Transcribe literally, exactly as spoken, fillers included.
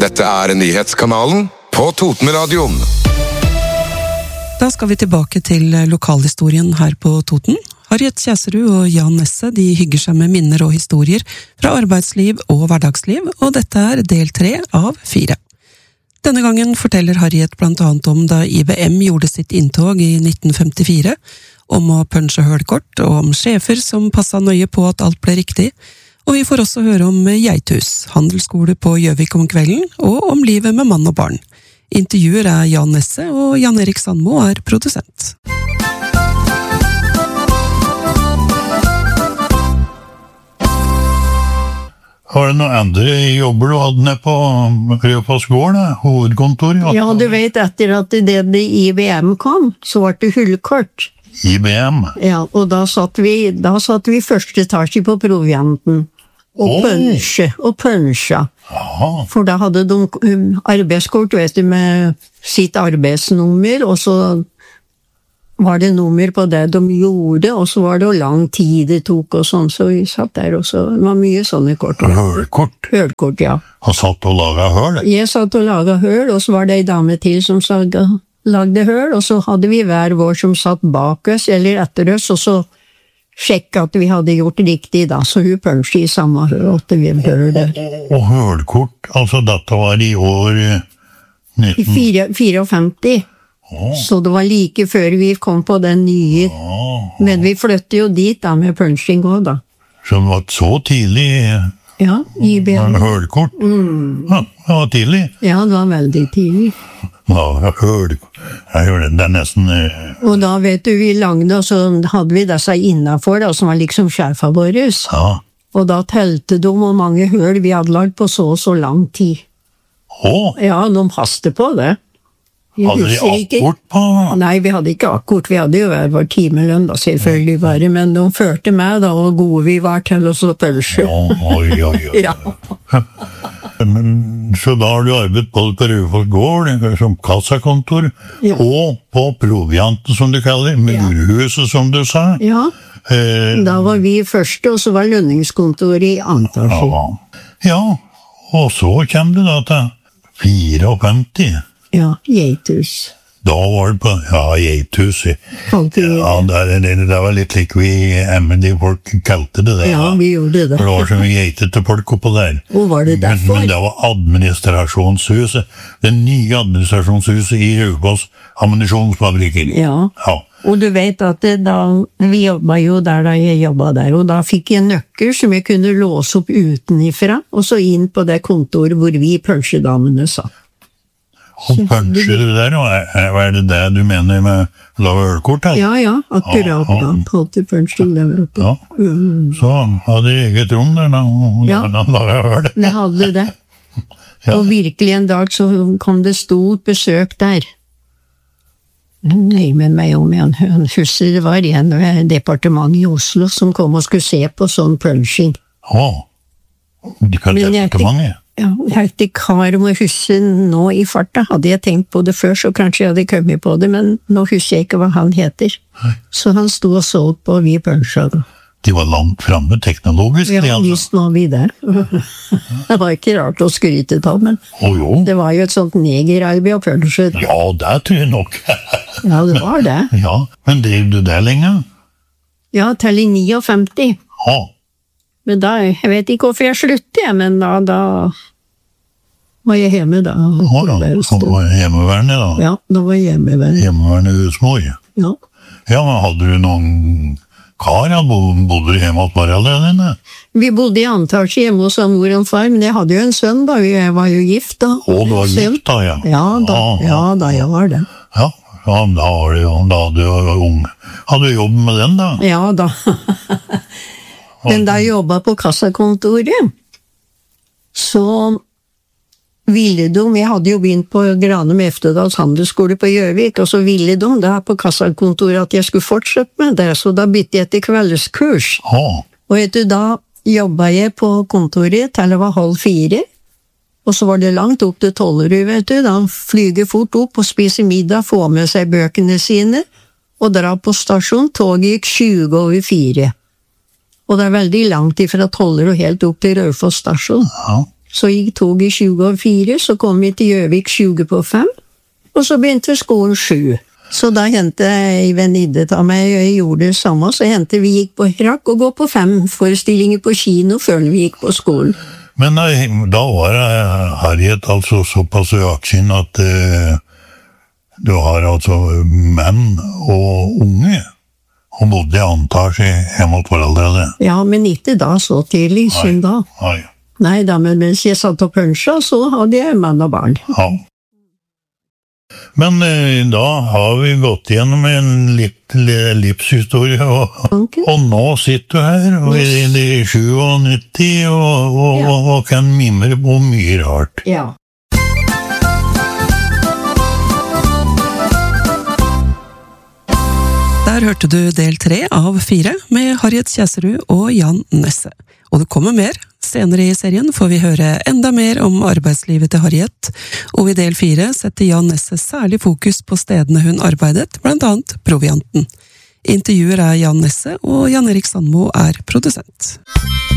Dette er nyhetskanalen på Totenradioen. Da skal vi tilbake til lokalhistorien her på Toten. Harriet Kjæsrud og Jan Nesse de hygger seg med minner og historier fra arbeidsliv og hverdagsliv, og dette er del tre av fire. Denne gangen forteller Harriet blant annet om da I B M gjorde sitt inntog I nitten femtifire, om å punche hølkort og om sjefer som passet nøye på at alt ble riktig, og vi får også høre om Geithus, handelsskole på Gjøvik om kvelden, og om livet med mann og barn. Intervjuer er Jan Nesse, og Jan Erik Sandmo er produsent. Har det noen andre jobber du hadde ned på Rødfoss gård, hovedkontor? Ja, du vet, etter at det I B M kom, så var det hullkort. I B M? Ja, og da satt vi, da satt vi første etasje på provianten, og oh. punsje, og punsja. Aha. For da hadde de arbeidskort, vet du, med sitt arbeidsnummer, og så var det nummer på det de gjorde, og så var det hvor lang tid det tok, og sånn, så vi satt der, og så det var mye sånne kort. Hølkort? Hølkort, ja. Han satt og laget høl? Jeg satt og laget høl, og så var det en dame til som satt, lagde høl, og så hadde vi hver vår som satt bak oss, eller etter oss, og så sjekket at vi hadde gjort riktig da, så hun punsje I samme høl, at vi høl der. Og hølkort, altså dette var I år nitten... fireogfemti. Oh. Så det var like før vi kom på den nye. Oh. Men vi flyttet jo dit da med punching også da. Så det var så tidlig? Ja, I B M. Hølkort? Mm. Ja, det var tidlig? Ja, det var veldig tidlig. Ja, hølkort. Jeg gjør det, det er nesten... Og da vet du, vi lagde, og så hadde vi disse innenfor da, som var liksom sjefa våre. Ja. Og da telte de hvor mange høl vi hadde lagd på så og så lang tid. Åh? Ja, de hastet på det. Hadde de akkord på? Nei, vi hadde ikke akkord, vi hadde jo hver timelønn da, selvfølgelig bare, men de førte med da, og gode vi var til oss å pølse. Ja, oi, oi, oi. Ja. Men, så da har du arbeidet både på Rødfoss gård, som kassakontor, ja. Og på provianten, som du kaller, murhuset, som du sa. Ja, eh, da var vi første, og så var lønningskontoret I antasje. Ja, ja, og så kommer du da til fireogfemti. Ja, Geithus. Da var det på, ja, Geithus. Ja, det, det, det var litt lik vi emmede folk kalte det det. Ja, vi gjorde det. For det var så mye geitete folk oppå der. Og var det derfor? Men, men det var administrasjonshuset. Det nye administrasjonshuset I Rødfoss ammunisjonsfabrikker. Ja. Ja, og du vet at det, da, vi jobbet jo der da jeg jobbet der, og da fikk jeg nøkker som jeg kunne låse opp utenifra, og så inn på det kontoret hvor vi pølsedamene satt. Og puncher du der, og hva er det det du mener med lave ølkort her? Ja, ja, akkurat da, ja, på til punching der oppe. Ja, mm. Så hadde de eget rom der, da, ja, da lave øl. Det hadde det. Ja. Og virkelig en dag så kom det stort besøk der. Nei, men meg om en husker det var en departement I Oslo som kom og skulle se på sånn punching. Å, de kan departementet? Ja, jeg vet ikke hva om jeg husker nå I farta. Hadde jeg tenkt på det før, så kanskje jeg hadde kommet på det, men nå husker jeg ikke hva han heter. Nei. Så han stod og så på vi punsja. De var langt fremme teknologisk. Ja, altså. Just nå vi der. Det var ikke rart å skryte på, men oh, jo. Det var jo et sånt negerarbeid å punsje. Ja, det tror jeg nok. Ja, det var det. Ja, men drev du det lenge? Ja, til I femtini. Ja. Men da, jeg vet ikke hvorfor jeg sluttet, men da, da var jeg hjemme da. Å da, da var jeg hjemmeværende da? Ja, da var jeg hjemmeværende. Hjemmeværende husmor? Ja. Ja, men hadde du noen kar, ja? Bodde du hjemme hos foreldrene dine? Vi bodde I antasje hjemme hos mor og far, men jeg hadde jo en sønn da, jeg var jo gift da. Å, du var gift da, ja? Ja, da, ja, da jeg var det. Ja, ja da var du jo, da hadde du jo ung. Hadde du jobbet med den da? Ja, da. Men da jeg jobbet på kassakontoret, så ville de, jeg hadde jo begynt på Granum Eftedals handelsskole på Gjøvik, og så ville de da på kassakontoret at jeg skulle fortsette med det, så da bytte jeg til kveldskurs. Oh. Og vet du, da jobbet jeg på kontoret til det var halv fire, og så var det langt opp til Tollerud, vet du, da flyger fort opp og spiser middag, får med seg bøkene sine, og drar på stasjon, toget gikk tjue over fire. Og det er veldig langt ifra Toller og helt opp til Rødfoss stasjon. Ja. Så gikk toget tjue og fire, så kom vi til Gjøvik tjue på fem, og så begynte skolen sju. Så da hentet ei venninne av meg, og jeg gjorde det samme, så hentet vi gikk på Hrakk og gå på fem forestillinger på kino før vi gikk på skolen. Men nei, da var Harriet altså såpass øaksinn at eh, du har altså menn og unge, og bodde i antasje hjemme hos foreldrene. Ja, men ikke da så tidlig, som da. Nei. Nei da, men mens jeg satt og punsja, så hadde jeg mann og barn. Ja. Men eh, da har vi gått gjennom en litt livshistorie, og, Okay. og nå sitter du her, og i de syvognitti, og, og, Ja. og, og kan mimre på mye rart. Ja. Der hørte du del tre av fire med Harriet Kjæsrud og Jan Nesse. Og det kommer mer. Senere i serien får vi høre enda mer om arbeidslivet til Harriet, og i del fire setter Jan Nesse særlig fokus på stedene hun arbeidet, blant annet Provianten. Intervjuer er Jan Nesse, og Jan Erik Sandmo er produsent.